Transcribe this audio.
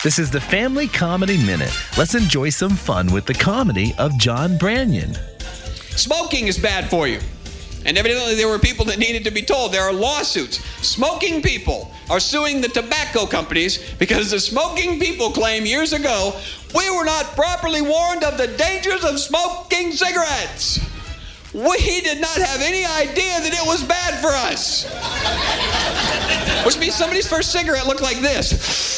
This is the Family Comedy Minute. Let's enjoy some fun with the comedy of John Branyan. Smoking is bad for you. And evidently there were people that needed to be told. There are lawsuits. Smoking people are suing the tobacco companies because the smoking people claim years ago, we were not properly warned of the dangers of smoking cigarettes. We did not have any idea that it was bad for us. Which means somebody's first cigarette looked like this.